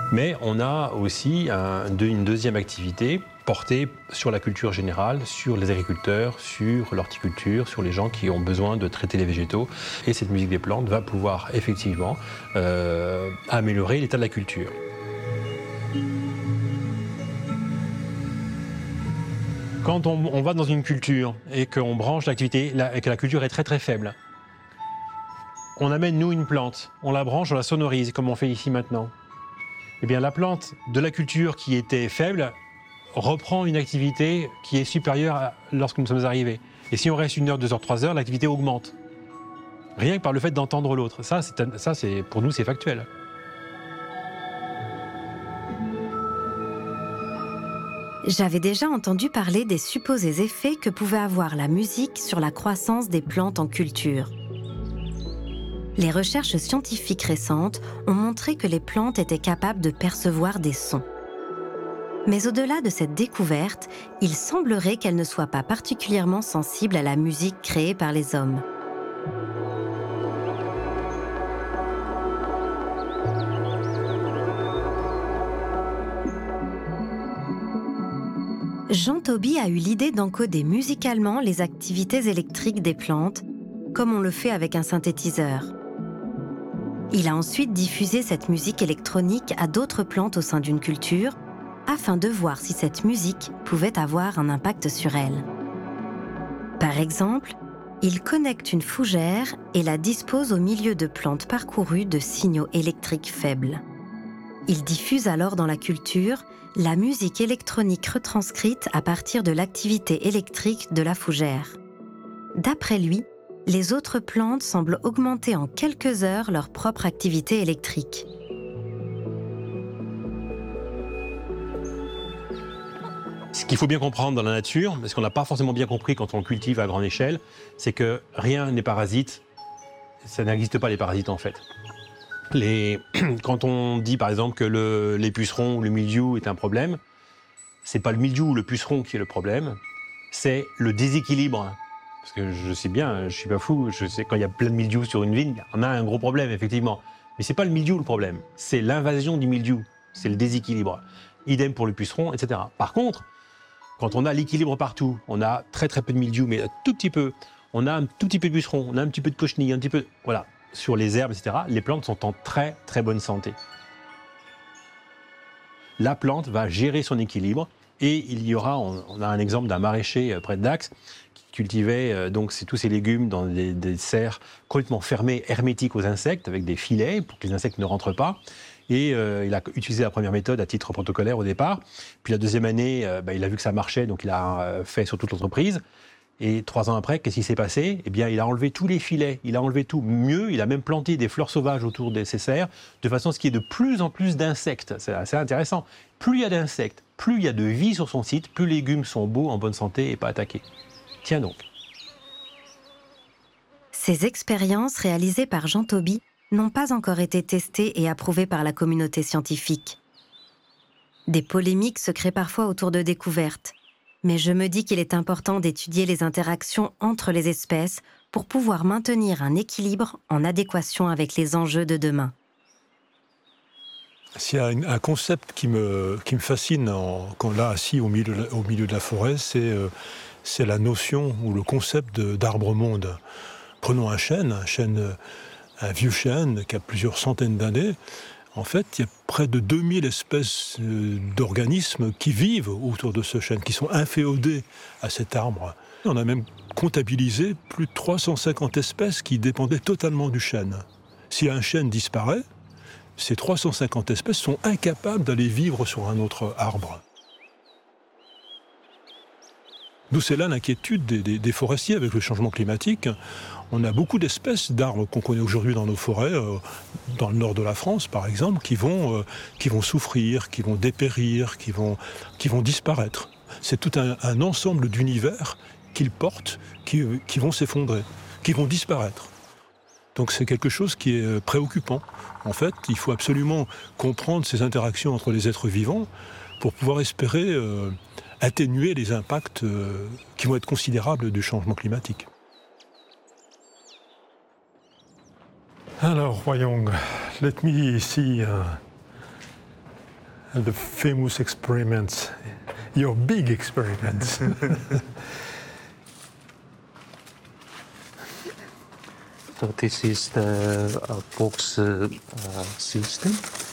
Mais on a aussi une deuxième activité portée sur la culture générale, sur les agriculteurs, sur l'horticulture, sur les gens qui ont besoin de traiter les végétaux. Et cette musique des plantes va pouvoir effectivement améliorer l'état de la culture. Quand on va dans une culture et qu'on branche l'activité et que la culture est très très faible, on amène nous une plante, on la branche, on la sonorise comme on fait ici maintenant. Eh bien la plante de la culture qui était faible reprend une activité qui est supérieure à lorsque nous sommes arrivés. Et si on reste 1 heure, 2 heures, 3 heures, l'activité augmente. Rien que par le fait d'entendre l'autre. Ça, pour nous, c'est factuel. J'avais déjà entendu parler des supposés effets que pouvait avoir la musique sur la croissance des plantes en culture. Les recherches scientifiques récentes ont montré que les plantes étaient capables de percevoir des sons. Mais au-delà de cette découverte, il semblerait qu'elles ne soient pas particulièrement sensibles à la musique créée par les hommes. Jean Toby a eu l'idée d'encoder musicalement les activités électriques des plantes, comme on le fait avec un synthétiseur. Il a ensuite diffusé cette musique électronique à d'autres plantes au sein d'une culture, afin de voir si cette musique pouvait avoir un impact sur elles. Par exemple, il connecte une fougère et la dispose au milieu de plantes parcourues de signaux électriques faibles. Il diffuse alors dans la culture la musique électronique retranscrite à partir de l'activité électrique de la fougère. D'après lui, les autres plantes semblent augmenter en quelques heures leur propre activité électrique. Ce qu'il faut bien comprendre dans la nature, parce qu'on n'a pas forcément bien compris quand on cultive à grande échelle, c'est que rien n'est parasite. Ça n'existe pas les parasites en fait. Quand on dit par exemple que les pucerons ou le mildiou est un problème, c'est pas le mildiou ou le puceron qui est le problème, c'est le déséquilibre. Parce que je sais bien, je suis pas fou, je sais quand il y a plein de mildiou sur une vigne, on a un gros problème effectivement. Mais c'est pas le mildiou le problème, c'est l'invasion du mildiou, c'est le déséquilibre. Idem pour le puceron, etc. Par contre, quand on a l'équilibre partout, on a très très peu de mildiou, mais un tout petit peu, on a un tout petit peu de puceron, on a un petit peu de cochenille, un petit peu, voilà. Sur les herbes, etc., les plantes sont en très très bonne santé. La plante va gérer son équilibre et on a un exemple d'un maraîcher près de Dax qui cultivait tous ses légumes dans des serres complètement fermées, hermétiques aux insectes, avec des filets pour que les insectes ne rentrent pas. Et il a utilisé la première méthode à titre protocolaire au départ. Puis la deuxième année, il a vu que ça marchait, donc il a fait sur toute l'entreprise. Et 3 ans après, qu'est-ce qui s'est passé ? Eh bien, il a enlevé tous les filets, il a enlevé tout. Mieux, il a même planté des fleurs sauvages autour de ces serres, de façon à ce qu'il y ait de plus en plus d'insectes. C'est assez intéressant. Plus il y a d'insectes, plus il y a de vie sur son site, plus les légumes sont beaux, en bonne santé et pas attaqués. Tiens donc. Ces expériences réalisées par Jean Toby n'ont pas encore été testées et approuvées par la communauté scientifique. Des polémiques se créent parfois autour de découvertes. Mais je me dis qu'il est important d'étudier les interactions entre les espèces pour pouvoir maintenir un équilibre en adéquation avec les enjeux de demain. S'il y a un concept qui me fascine quand là, assis au milieu de la forêt, c'est la notion ou le concept d'arbre-monde. Prenons un chêne, un vieux chêne qui a plusieurs centaines d'années. En fait, il y a près de 2000 espèces d'organismes qui vivent autour de ce chêne, qui sont inféodés à cet arbre. On a même comptabilisé plus de 350 espèces qui dépendaient totalement du chêne. Si un chêne disparaît, ces 350 espèces sont incapables d'aller vivre sur un autre arbre. D'où c'est là l'inquiétude des forestiers avec le changement climatique. On a beaucoup d'espèces d'arbres qu'on connaît aujourd'hui dans nos forêts, dans le nord de la France par exemple, qui vont souffrir, qui vont dépérir, qui vont disparaître. C'est tout un ensemble d'univers qu'ils portent, qui vont s'effondrer, qui vont disparaître. Donc c'est quelque chose qui est préoccupant. En fait, il faut absolument comprendre ces interactions entre les êtres vivants pour pouvoir espérer atténuer les impacts qui vont être considérables du changement climatique. Alors, voyons, let me see the famous experiments, your big experiments. So this is the box system.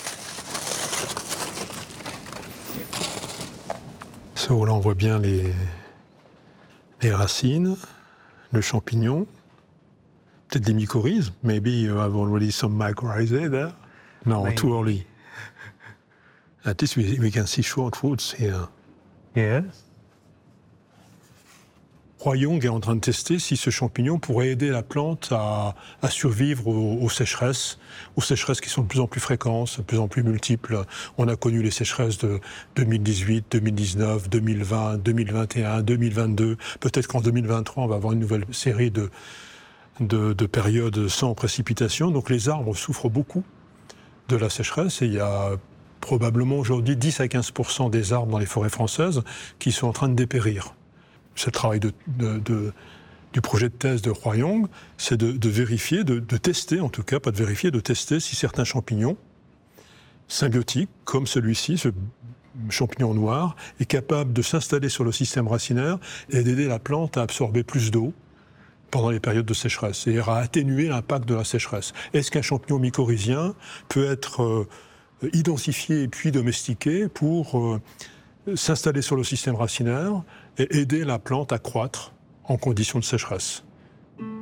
So là, on voit bien les racines, le champignon, peut-être des mycorhizes. Maybe you have already some mycorrhizae there. No, Maybe. too early. At least we can see short roots here. Yes. Roy-Young est en train de tester si ce champignon pourrait aider la plante à survivre aux sécheresses qui sont de plus en plus fréquentes, de plus en plus multiples. On a connu les sécheresses de 2018, 2019, 2020, 2021, 2022. Peut-être qu'en 2023, on va avoir une nouvelle série de périodes sans précipitation. Donc les arbres souffrent beaucoup de la sécheresse et il y a probablement aujourd'hui 10 à 15% des arbres dans les forêts françaises qui sont en train de dépérir. C'est le travail du projet de thèse de Roy-Young, c'est de vérifier, de tester en tout cas, pas de vérifier, de tester si certains champignons symbiotiques, comme celui-ci, ce champignon noir, est capable de s'installer sur le système racinaire et d'aider la plante à absorber plus d'eau pendant les périodes de sécheresse et à atténuer l'impact de la sécheresse. Est-ce qu'un champignon mycorhizien peut être identifié et puis domestiqué pour s'installer sur le système racinaire et aider la plante à croître en conditions de sécheresse?